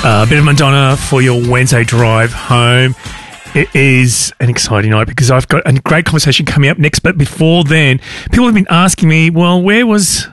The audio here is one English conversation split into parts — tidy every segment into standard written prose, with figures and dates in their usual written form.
A bit of Madonna for your Wednesday drive home. It is an exciting night because I've got a great conversation coming up next. But before then, people have been asking me, well, where was...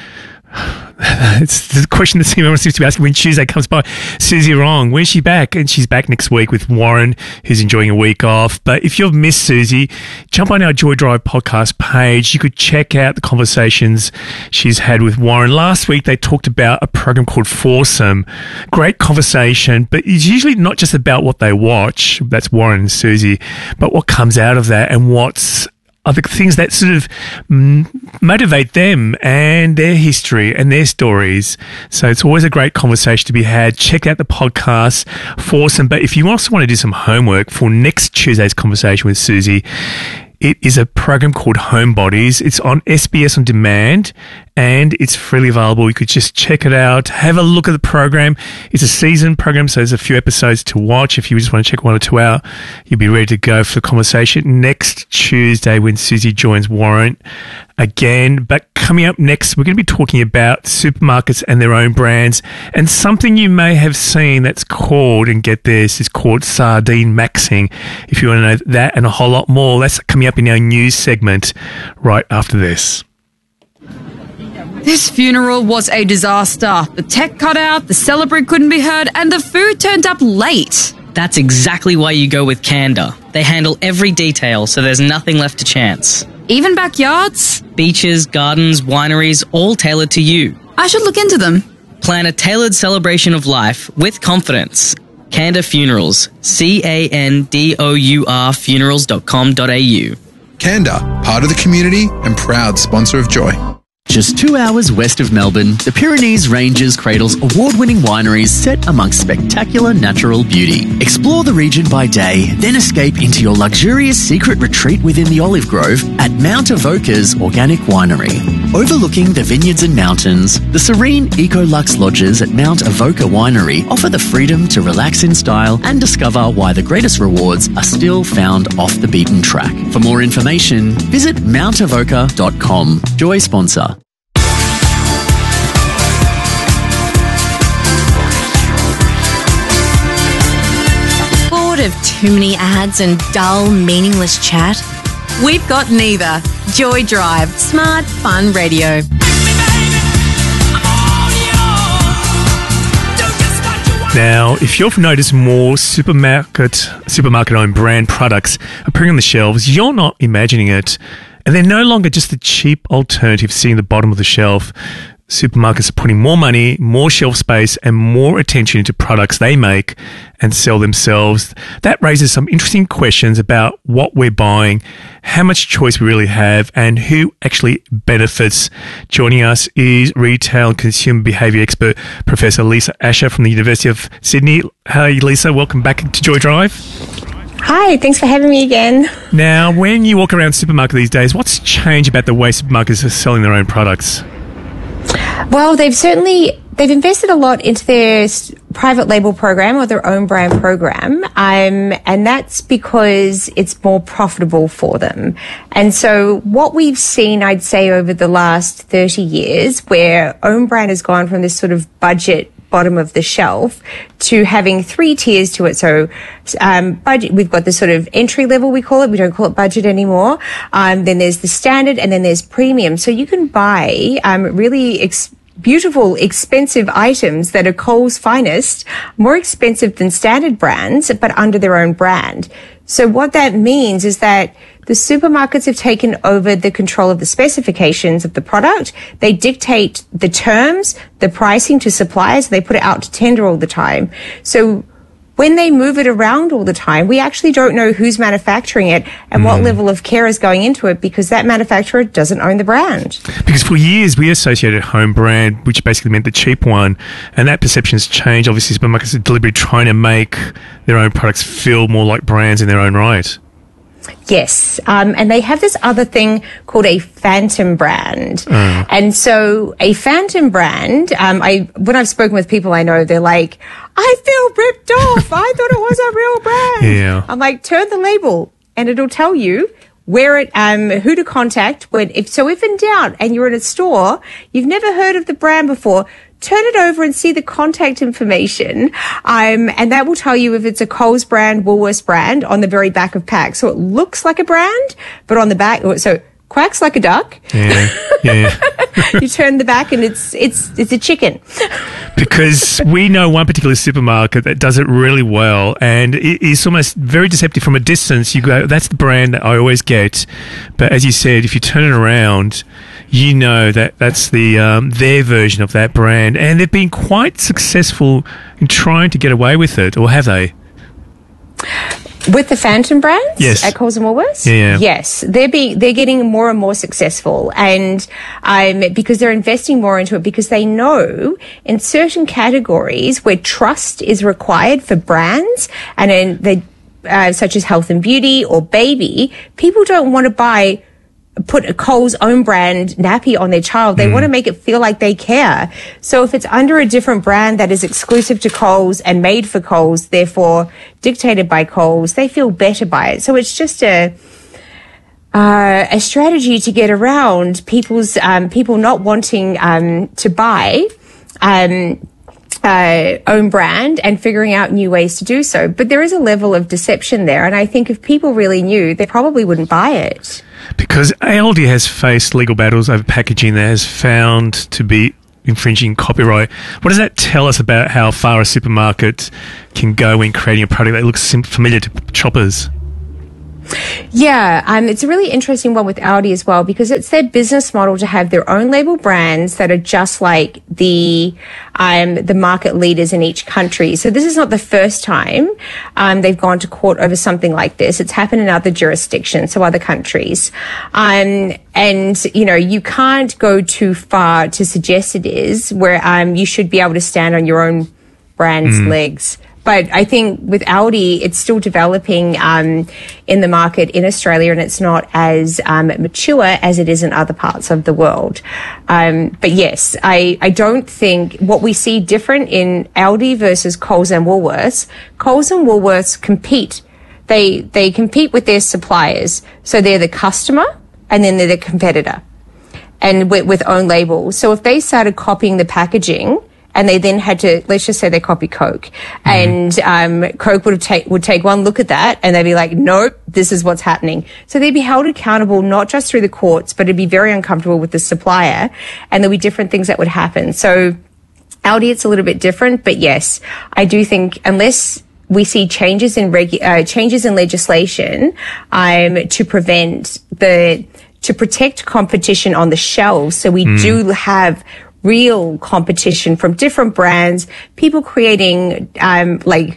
It's the question that everyone seems to be asking when Tuesday comes by. Susie Wrong, where's she back? And she's back next week with Warren, who's enjoying a week off. But if you've missed Susie, jump on our Joy Drive podcast page. You could check out the conversations she's had with Warren. Last week, they talked about a program called Foursome. Great conversation, but it's usually not just about what they watch. That's Warren and Susie, but what comes out of that and what's other things that sort of motivate them and their history and their stories. So it's always a great conversation to be had. Check out the podcast Foursome. But if you also want to do some homework for next Tuesday's conversation with Susie, it is a program called Homebodies. It's on SBS On Demand and it's freely available. You could just check it out. Have a look at the program. It's a season program, so there's a few episodes to watch. If you just want to check 1 or 2 out, you'll be ready to go for the conversation next Tuesday when Susie joins Warren again. But coming up next, we're going to be talking about supermarkets and their own brands and something you may have seen that's called, and get this, is called sardine maxing. If you want to know that and a whole lot more, that's coming up in our news segment right after this. This funeral was a disaster. The tech cut out, the celebrant couldn't be heard, and the food turned up late. That's exactly why you go with Canada. They handle every detail, so there's nothing left to chance. Even backyards? Beaches, gardens, wineries, all tailored to you. I should look into them. Plan a tailored celebration of life with confidence. Canada Funerals. CANDOUR funerals.com.au. Canada, part of the community and proud sponsor of Joy. Just 2 hours west of Melbourne, the Pyrenees Ranges cradles award-winning wineries set amongst spectacular natural beauty. Explore the region by day, then escape into your luxurious secret retreat within the olive grove at Mount Avoca's Organic Winery. Overlooking the vineyards and mountains, the serene Ecolux lodges at Mount Avoca Winery offer the freedom to relax in style and discover why the greatest rewards are still found off the beaten track. For more information, visit mountavoca.com. Joy sponsor. Of too many ads and dull, meaningless chat? We've got neither. Joy Drive, smart, fun radio. Now, if you've noticed more supermarket-owned brand products appearing on the shelves, you're not imagining it. And they're no longer just the cheap alternative sitting at the bottom of the shelf. Supermarkets are putting more money, more shelf space, and more attention into products they make and sell themselves. That raises some interesting questions about what we're buying, how much choice we really have, and who actually benefits. Joining us is retail and consumer behaviour expert Professor Lisa Asher from the University of Sydney. Hey, Lisa, welcome back to Joy Drive. Hi, thanks for having me again. Now, when you walk around the supermarket these days, what's changed about the way supermarkets are selling their own products? Well, they've invested a lot into their private label program or their own brand program, and that's because it's more profitable for them. And so what we've seen, I'd say, over the last 30 years, where own brand has gone from this sort of budget bottom of the shelf to having 3 tiers to it. So budget, we've got the sort of entry level, we call it. We don't call it budget anymore. Then there's the standard, and then there's premium. So you can buy really beautiful, expensive items that are Coles finest, more expensive than standard brands, but under their own brand. So what that means is that the supermarkets have taken over the control of the specifications of the product. They dictate the terms, the pricing to suppliers. They put it out to tender all the time. So when they move it around all the time, we actually don't know who's manufacturing it and what level of care is going into it, because that manufacturer doesn't own the brand. Because for years we associated home brand, which basically meant the cheap one, and that perception has changed. Obviously, supermarkets are deliberately trying to make their own products feel more like brands in their own right. Yes, and they have this other thing called a phantom brand. And so a phantom brand, when I've spoken with people I know, they're like, I feel ripped off. I thought it was a real brand. Yeah. I'm like, turn the label and it'll tell you where it, who to contact. If in doubt and you're in a store, you've never heard of the brand before, turn it over and see the contact information. And that will tell you if it's a Coles brand, Woolworths brand on the very back of pack. So it looks like a brand, but on the back, so quacks like a duck. Yeah. You turn the back and it's a chicken. Because we know one particular supermarket that does it really well, and it is almost very deceptive from a distance. You go, that's the brand that I always get. But as you said, if you turn it around, you know that that's the their version of that brand. And they've been quite successful in trying to get away with it, or have they? With the Phantom brands, yes, at Coles and Woolworths, yeah. Yes, they're getting more and more successful, and because they're investing more into it, because they know in certain categories where trust is required for brands, and in such as health and beauty or baby, people don't want to put a Coles own brand nappy on their child. They want to make it feel like they care. So if it's under a different brand that is exclusive to Coles and made for Coles, therefore dictated by Coles, they feel better by it. So it's just a strategy to get around people not wanting to buy own brand and figuring out new ways to do so. But there is a level of deception there, and I think if people really knew, they probably wouldn't buy it. Because Aldi has faced legal battles over packaging that has found to be infringing copyright. What does that tell us about how far a supermarket can go in creating a product that looks familiar to shoppers? Yeah, it's a really interesting one with Aldi as well, because it's their business model to have their own label brands that are just like the market leaders in each country. So this is not the first time they've gone to court over something like this. It's happened in other jurisdictions, so other countries. And you can't go too far to suggest it is where you should be able to stand on your own brand's legs. But I think with Aldi, it's still developing in the market in Australia, and it's not as mature as it is in other parts of the world. But yes, I don't think what we see different in Aldi versus Coles and Woolworths. Coles and Woolworths compete. They compete with their suppliers. So they're the customer and then they're the competitor, and with own labels. So if they started copying the packaging, and they then had to, let's just say they copy Coke, and Coke would take one look at that, and they'd be like, nope, this is what's happening. So they'd be held accountable not just through the courts, but it'd be very uncomfortable with the supplier, and there'll be different things that would happen. So Aldi, it's a little bit different, but yes, I do think unless we see changes in legislation to protect competition on the shelves, so we do have real competition from different brands, people creating, I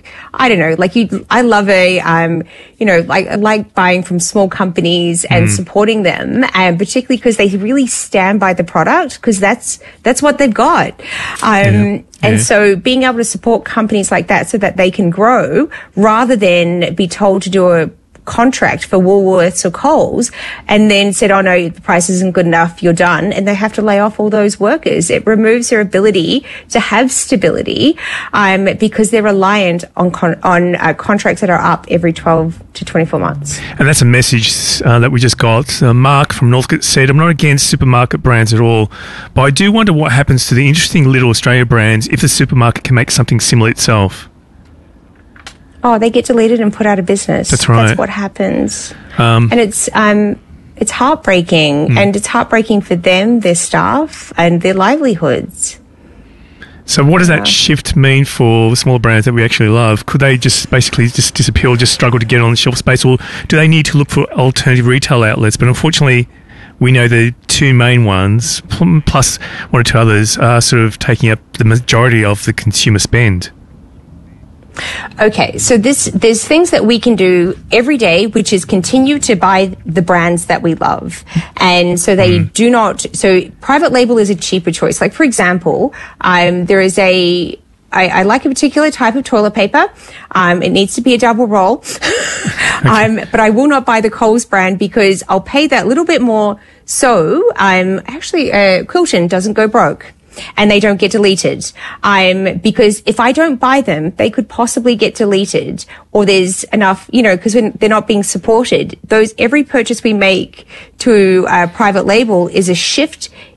love I like buying from small companies and supporting them, and particularly because they really stand by the product, because that's what they've got. And so being able to support companies like that so that they can grow rather than be told to do a contract for Woolworths or Coles and then said, oh no, the price isn't good enough, you're done, and they have to lay off all those workers. It removes their ability to have stability because they're reliant on contracts that are up every 12 to 24 months. And that's a message that we just got. Mark from Northcote said, I'm not against supermarket brands at all, but I do wonder what happens to the interesting little Australia brands if the supermarket can make something similar itself. Oh, they get deleted and put out of business. That's right. That's what happens. And it's heartbreaking, and it's heartbreaking for them, their staff, and their livelihoods. So what does that shift mean for the smaller brands that we actually love? Could they just basically just disappear, or just struggle to get on the shelf space, or do they need to look for alternative retail outlets? But unfortunately, we know the two main ones, plus one or two others, are sort of taking up the majority of the consumer spend. Okay, so there's things that we can do every day, which is continue to buy the brands that we love. And so they do not, so private label is a cheaper choice. Like, for example, there is I like a particular type of toilet paper. It needs to be a double roll. But I will not buy the Coles brand because I'll pay that little bit more. So Quilton doesn't go broke. And they don't get deleted. Because if I don't buy them, they could possibly get deleted, or there's enough, because they're not being supported. Every purchase we make to private label is a shift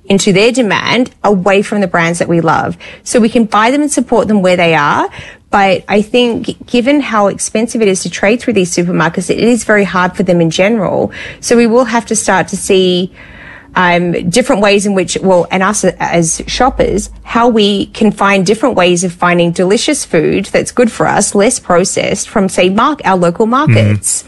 into their demand away from the brands that we love. So we can buy them and support them where they are. But I think given how expensive it is to trade through these supermarkets, it is very hard for them in general. So we will have to start to see different ways in which, and us as shoppers, how we can find different ways of finding delicious food that's good for us, less processed from, say, our local markets.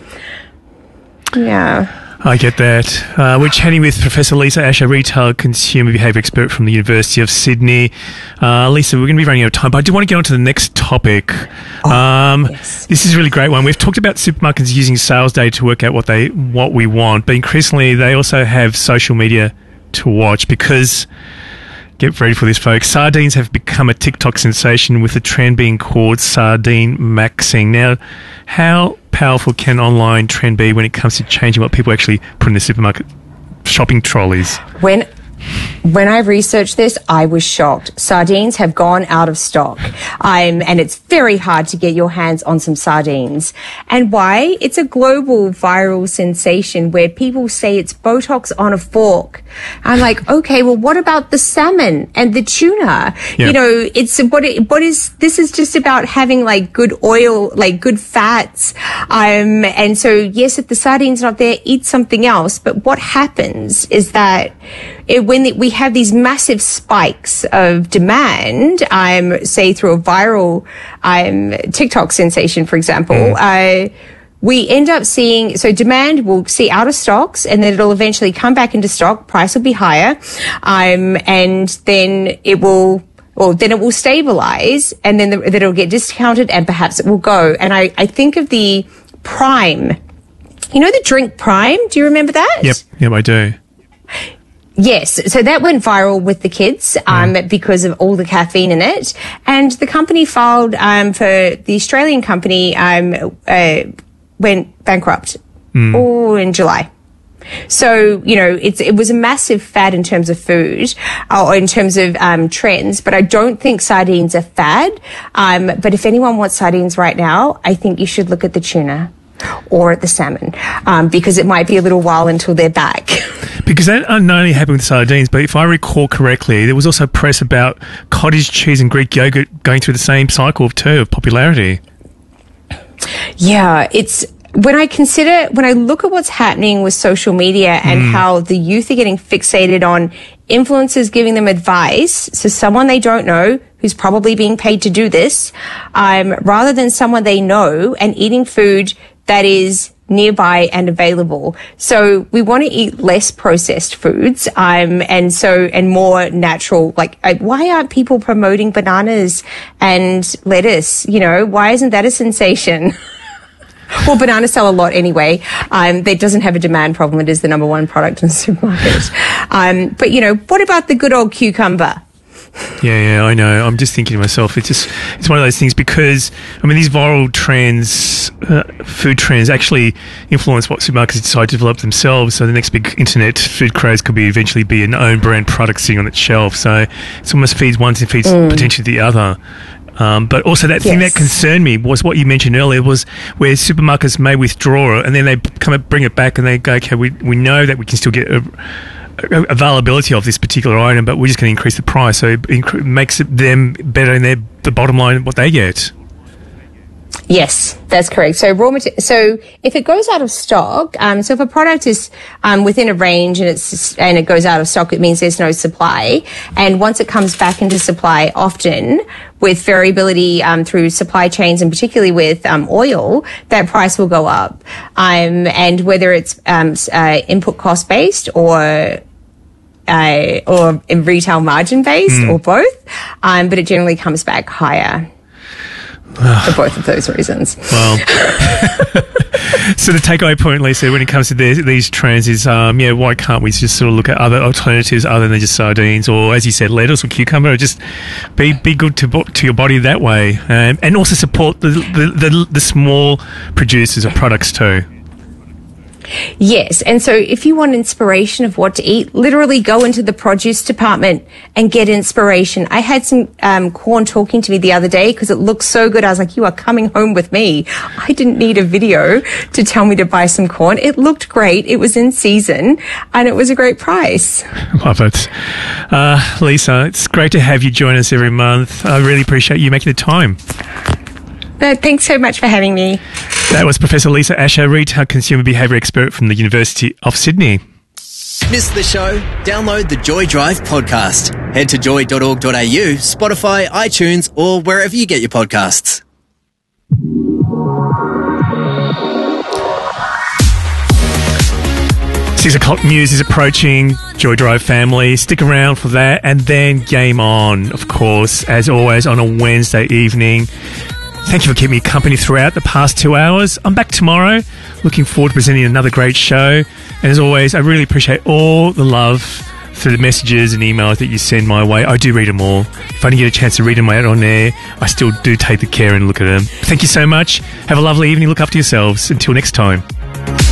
Yeah. I get that. We're chatting with Professor Lisa Asher, retail consumer behaviour expert from the University of Sydney. Lisa, we're going to be running out of time, but I do want to get on to the next topic. Yes. This is a really great one. We've talked about supermarkets using sales data to work out what we want, but increasingly they also have social media to watch because, get ready for this, folks, sardines have become a TikTok sensation, with the trend being called sardine maxing. Now, how powerful can online trend be when it comes to changing what people actually put in the supermarket shopping trolleys? When I researched this, I was shocked. Sardines have gone out of stock. And it's very hard to get your hands on some sardines. And why? It's a global viral sensation where people say it's Botox on a fork. I'm like, okay, well, what about the salmon and the tuna? Yeah. You know, this is just about having like good oil, like good fats. And so yes, if the sardine's not there, eat something else. But what happens is that when we have these massive spikes of demand, say through a viral TikTok sensation, for example, we end up seeing, so demand will see out of stocks, and then it'll eventually come back into stock, price will be higher, and then it will stabilize, and then it'll get discounted, and perhaps it will go. And I think of the Prime, you know, the drink Prime, do you remember that? Yep, I do. Yes, so that went viral with the kids because of all the caffeine in it, and the company filed for the Australian company went bankrupt in July. So, you know, it was a massive fad in terms of food, or in terms of trends, but I don't think sardines are fad. But if anyone wants sardines right now, I think you should look at the tuna or at the salmon, because it might be a little while until they're back. Because that not only happened with sardines, but if I recall correctly, there was also press about cottage cheese and Greek yogurt going through the same cycle of popularity. Yeah, when I look at what's happening with social media and how the youth are getting fixated on influencers giving them advice, so someone they don't know who's probably being paid to do this, rather than someone they know, and eating food that is nearby and available. So we want to eat less processed foods, and more natural. Like, why aren't people promoting bananas and lettuce? You know, why isn't that a sensation? Well, bananas sell a lot anyway. That doesn't have a demand problem. It is the number one product in the supermarket. But, you know, what about the good old cucumber? Yeah, I know. I'm just thinking to myself, it's one of those things, because, I mean, these viral trends, food trends, actually influence what supermarkets decide to develop themselves. So the next big internet food craze could eventually be an own brand product sitting on its shelf. So it almost feeds one and feeds potentially the other. But also that thing that concerned me was what you mentioned earlier, was where supermarkets may withdraw it and then they bring it back and they go, okay, we know that we can still get availability of this particular item, but we're just going to increase the price. So it makes them better in the bottom line, what they get. Yes, that's correct. So so if it goes out of stock, so if a product is within a range and it goes out of stock, it means there's no supply. And once it comes back into supply, often with variability through supply chains, and particularly with oil, that price will go up. And whether it's input cost based or in retail margin based, or both, but it generally comes back higher. For both of those reasons. Well, so the takeaway point, Lisa, when it comes to these trends is, why can't we just sort of look at other alternatives other than just sardines, or, as you said, lettuce or cucumber, or just be good to your body that way, and also support the small producers of products too. Yes, and so if you want inspiration of what to eat, literally go into the produce department and get inspiration. I had some corn talking to me the other day because it looked so good. I was like, you are coming home with me. I didn't need a video to tell me to buy some corn. It looked great. It was in season and it was a great price. Love it. Lisa, it's great to have you join us every month. I really appreciate you making the time. Thanks so much for having me. That was Professor Lisa Asher, retail consumer behaviour expert from the University of Sydney. Missed the show? Download the Joy Drive podcast. Head to joy.org.au, Spotify, iTunes, or wherever you get your podcasts. 6 o'clock news is approaching. Joy Drive family, stick around for that. And then Game On, of course, as always, on a Wednesday evening. Thank you for keeping me company throughout the past 2 hours. I'm back tomorrow. Looking forward to presenting another great show. And as always, I really appreciate all the love through the messages and emails that you send my way. I do read them all. If I didn't get a chance to read them out on air, I still do take the care and look at them. Thank you so much. Have a lovely evening. Look after yourselves. Until next time.